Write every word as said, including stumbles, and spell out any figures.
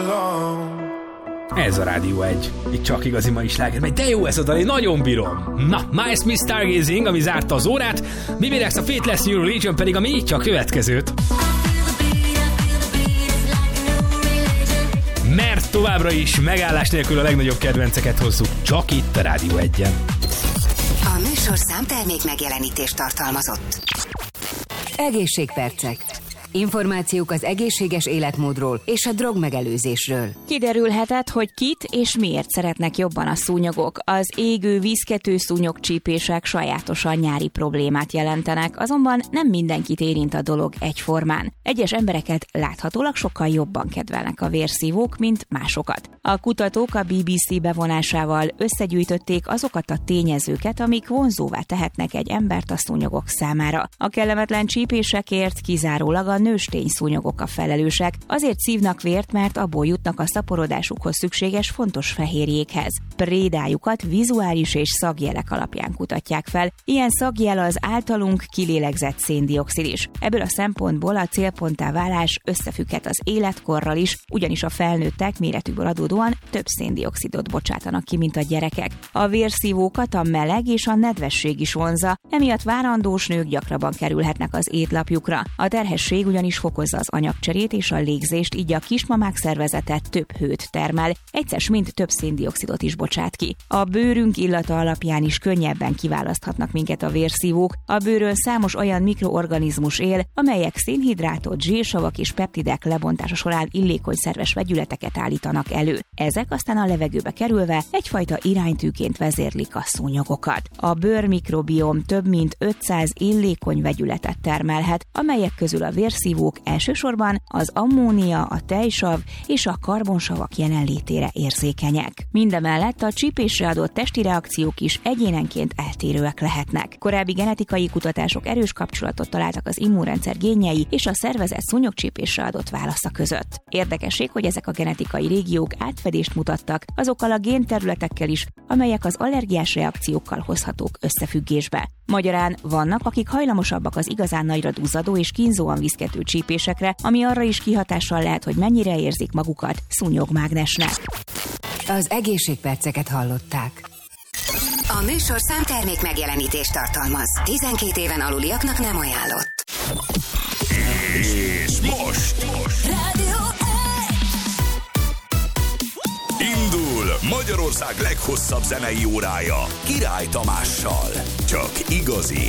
Ez a Rádió egy. Itt csak igazi mai sláger, mert de jó ez a dal, én nagyon bírom. Na, Miles Smith Stargazing, ami zárta az órát, Bibi Rex a Faithless New Religion pedig, ami így csak következőt. Mert továbbra is megállás nélkül a legnagyobb kedvenceket hozzuk, csak itt a Rádió egyen. A műsorszám termék megjelenítést tartalmazott. Egészségpercek. Információk az egészséges életmódról és a drogmegelőzésről. Kiderülhetett, hogy kit és miért szeretnek jobban a szúnyogok. Az égő vízkető szúnyogcsípések sajátosan nyári problémát jelentenek, azonban nem mindenkit érint a dolog egyformán. Egyes embereket láthatólag sokkal jobban kedvelnek a vérszívók, mint másokat. A kutatók a bé bé cé bevonásával összegyűjtötték azokat a tényezőket, amik vonzóvá tehetnek egy embert a szúnyogok számára. A kellemetlen csípésekért kizárólag a nőstény szúnyogok a felelősek, azért szívnak vért, mert abból jutnak a szaporodásukhoz szükséges fontos fehérjékhez. Prédájukat vizuális és szagjelek alapján kutatják fel. Ilyen szagjel az általunk kilélegzett széndioxid is. Ebből a szempontból a célponttá válás összefügghet az életkorral is, ugyanis a felnőttek méretükből adódóan több széndioxidot bocsátanak ki, mint a gyerekek. A vérszívókat a meleg és a nedvesség is vonzza, emiatt várandós nők gyakrabban kerülhetnek az étlapjukra. A terhesség ugyanis fokozza az anyagcserét és a légzést, így a kismamák szervezete több hőt termel, egyszer mint több széndioxidot is bocsát ki. A bőrünk illata alapján is könnyebben kiválaszthatnak minket a vérszívók. A bőrön számos olyan mikroorganizmus él, amelyek szénhidrátot, zsírsavak és peptidek lebontása során illékony szerves vegyületeket állítanak elő. Ezek aztán a levegőbe kerülve egyfajta iránytűként vezérlik a szúnyogokat. A bőr mikrobióm több mint ötszáz illékony vegyületet termelhet, amelyek közül a vérszívók elsősorban az ammónia, a tejsav és a karbonsavak jelenlétére érzékenyek. Mindemellett a csípésre adott testi reakciók is egyénenként eltérőek lehetnek. Korábbi genetikai kutatások erős kapcsolatot találtak az immunrendszer génjei és a szervezet szúnyogcsípésre adott válasza között. Érdekesség, hogy ezek a genetikai régiók átfedést mutattak azokkal a génterületekkel is, amelyek az allergiás reakciókkal hozhatók összefüggésbe. Magyarán vannak, akik hajlamosabbak az igazán nagyra duzzadó és kínzóan viszkető csípésekre, ami arra is kihatással lehet, hogy mennyire érzik magukat szúnyogmágnesnek. Az egészségperceket hallották. A műsorszám termék megjelenítést tartalmaz. tizenkét éven aluliaknak nem ajánlott. És most, most. Rádió indul Magyarország leghosszabb zenei órája Király Tamással. Csak igazi